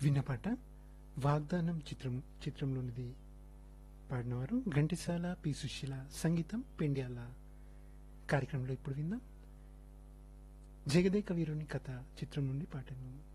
విన్నపాట వాగ్దానం చిత్రంలోనిది. పాడినవారు ఘంటిసాల పి సుశీల, సంగీతం పెండ్యాల. కార్యక్రమంలో ఇప్పుడు విందాం జగదేక వీరుని కథ చిత్రం నుండి పాటను.